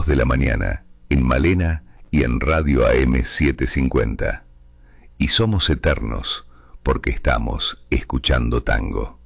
2 de la mañana, en Malena y en Radio AM 750. Y somos eternos porque estamos escuchando tango.